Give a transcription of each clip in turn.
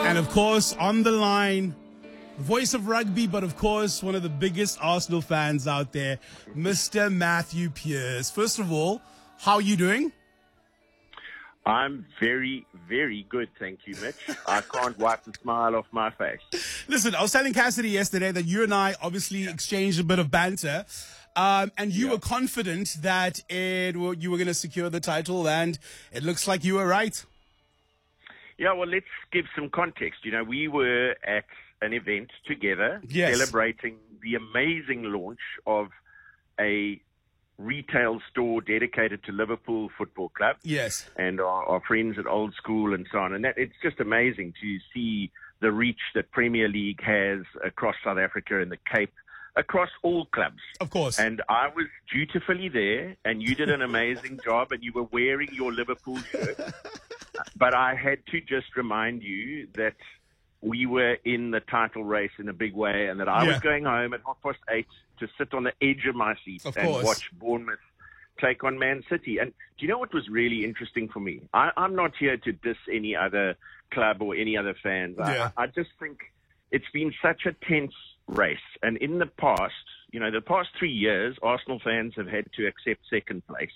And of course, on the line, the voice of rugby, but of course, one of the biggest Arsenal fans out there, Mr. Matthew Pearce. First of all, how are you doing? I'm very, very good, thank you, Mitch. I can't wipe the smile off my face. Listen, I was telling Cassidy yesterday that you and I obviously exchanged a bit of banter, and you were confident that you were going to secure the title, and it looks like you were right. Yeah, well, let's give some context. You know, we were at an event together Yes. celebrating the amazing launch of a retail store dedicated to Liverpool Football Club. Yes. And our friends at Old School and so on. And it's just amazing to see the reach that Premier League has across South Africa and the Cape, across all clubs. Of course. And I was dutifully there, and you did an amazing job, and you were wearing your Liverpool shirt. But I had to just remind you that we were in the title race in a big way, and that I was going home at 8:30 to sit on the edge of my seat and watch Bournemouth take on Man City. And do you know what was really interesting for me? I'm not here to diss any other club or any other fans. I just think it's been such a tense race. And in the past, you know, the past 3 years, Arsenal fans have had to accept second place.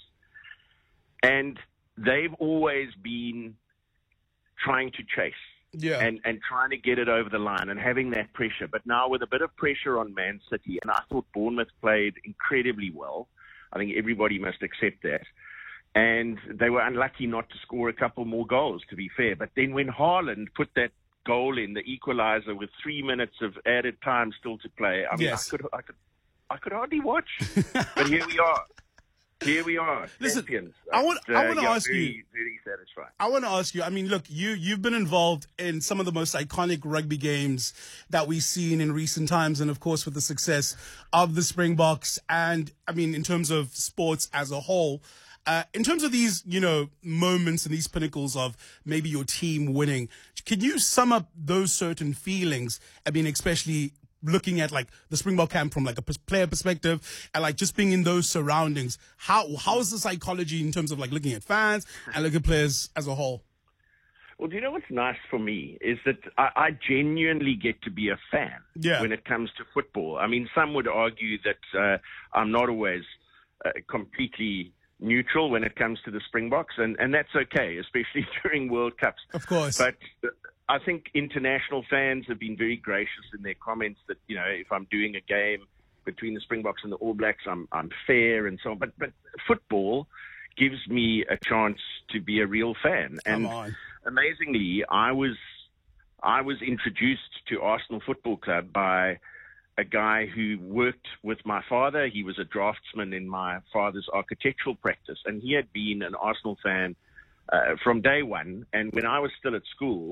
And they've always been trying to chase. And trying to get it over the line and having that pressure. But now with a bit of pressure on Man City, and I thought Bournemouth played incredibly well. I think everybody must accept that. And they were unlucky not to score a couple more goals, to be fair. But then when Haaland put that goal in, the equalizer, with 3 minutes of added time still to play, I mean, I could hardly watch. But here we are. Here we are, Listen, champions. I want to ask you. Very satisfying. I want to ask you. I mean, look, you've been involved in some of the most iconic rugby games that we've seen in recent times, and of course, with the success of the Springboks, and I mean, in terms of sports as a whole. In terms of these, you know, moments and these pinnacles of maybe your team winning, can you sum up those certain feelings? I mean, especially looking at like the Springbok camp from like a player perspective, and like just being in those surroundings, how's the psychology in terms of like looking at fans and looking at players as a whole? Well, do you know what's nice for me is that I genuinely get to be a fan when it comes to football. I mean, some would argue that I'm not always completely neutral when it comes to the Springboks, and that's okay, especially during World Cups. Of course. But I think international fans have been very gracious in their comments that, you know, if I'm doing a game between the Springboks and the All Blacks, I'm fair and so on. But football gives me a chance to be a real fan. And amazingly, I was introduced to Arsenal Football Club by a guy who worked with my father. He was a draftsman in my father's architectural practice, and he had been an Arsenal fan from day one. And when I was still at school,